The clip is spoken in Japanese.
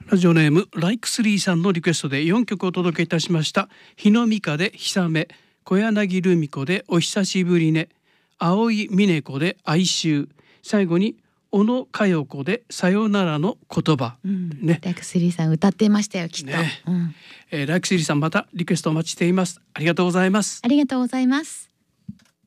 ラジオネームライクスリーさんのリクエストで4曲お届けいたしました。日の美香でひめ、小柳ルミ子でお久しぶりね、青井美音子で哀愁、最後に小野佳代子でさよならの言葉、ね、 ライクスリーさん歌っていましたよきっと、 ライクスリーさんまたリクエストお待ちしています。ありがとうございます。 ありがとうございます。